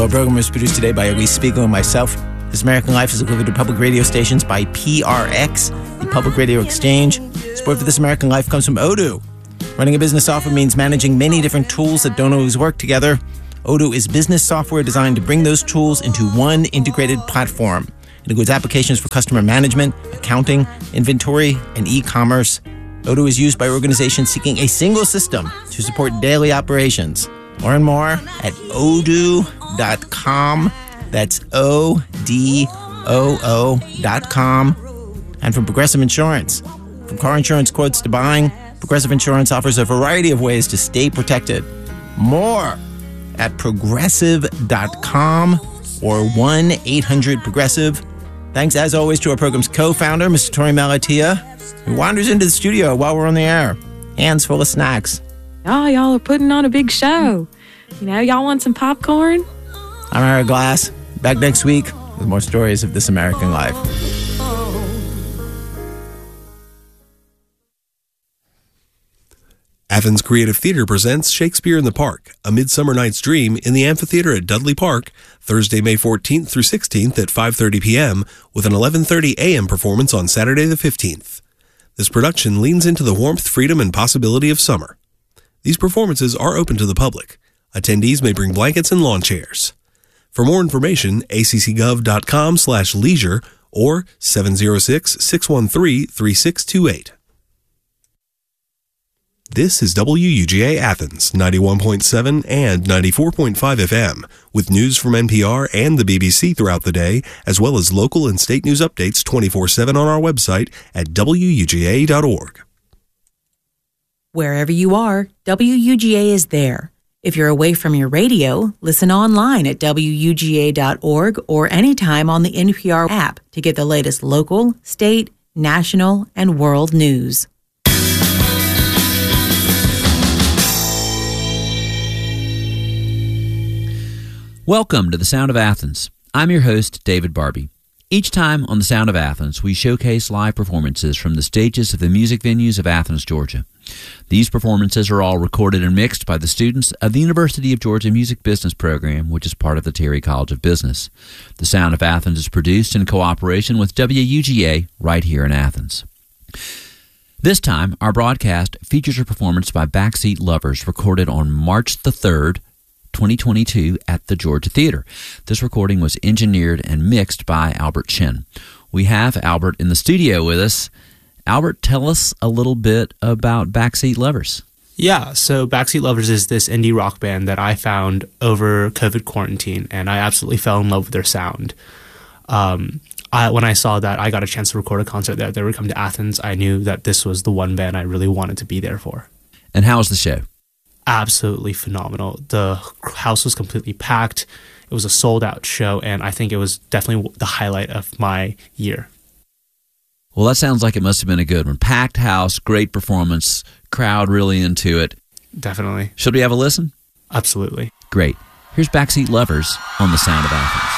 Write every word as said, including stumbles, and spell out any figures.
Our program is produced today by Elise Spiegel and myself. This American Life is delivered to public radio stations by P R X, the Public Radio Exchange. Support for This American Life comes from Odoo. Running a business software means managing many different tools that don't always work together. Odoo is business software designed to bring those tools into one integrated platform. It includes applications for customer management, accounting, inventory, and e-commerce. Odoo is used by organizations seeking a single system to support daily operations. Learn more at odoo dot com. That's O D O O dot com. And from Progressive Insurance. From car insurance quotes to buying, Progressive Insurance offers a variety of ways to stay protected. More at progressive dot com or one eight hundred progressive. Thanks, as always, to our program's co-founder, Mister Torey Malatia, who wanders into the studio while we're on the air, hands full of snacks. Oh, y'all are putting on a big show. You know, y'all want some popcorn? I'm Ira Glass. Back next week with more stories of This American Life. Athens Creative Theater presents Shakespeare in the Park, A Midsummer Night's Dream in the Amphitheater at Dudley Park, Thursday, May fourteenth through sixteenth at five thirty p.m., with an eleven thirty a.m. performance on Saturday the fifteenth. This production leans into the warmth, freedom, and possibility of summer. These performances are open to the public. Attendees may bring blankets and lawn chairs. For more information, a c c gov dot com slash leisure or seven oh six, six one three, three six two eight. This is W U G A Athens, ninety-one point seven and ninety-four point five F M, with news from N P R and the B B C throughout the day, as well as local and state news updates twenty-four seven on our website at w u g a dot org. Wherever you are, W U G A is there. If you're away from your radio, listen online at w u g a dot org or anytime on the N P R app to get the latest local, state, national, and world news. Welcome to The Sound of Athens. I'm your host, David Barbie. Each time on The Sound of Athens, we showcase live performances from the stages of the music venues of Athens, Georgia. These performances are all recorded and mixed by the students of the University of Georgia Music Business Program, which is part of the Terry College of Business. The Sound of Athens is produced in cooperation with W U G A right here in Athens. This time, our broadcast features a performance by Backseat Lovers recorded on March the third, twenty twenty-two at the Georgia Theater. This recording was engineered and mixed by Albert Chen. We have Albert in the studio with us. Albert, tell us a little bit about Backseat Lovers. Yeah, so Backseat Lovers is this indie rock band that I found over COVID quarantine, and I absolutely fell in love with their sound. Um, I, when I saw that I got a chance to record a concert there, they would come to Athens, I knew that this was the one band I really wanted to be there for. And how was the show? Absolutely phenomenal. The house was completely packed. It was a sold-out show, and I think it was definitely the highlight of my year. Well, that sounds like it must have been a good one. Packed house, great performance, crowd really into it. Definitely. Should we have a listen? Absolutely. Great. Here's Backseat Lovers on The Sound of Athens.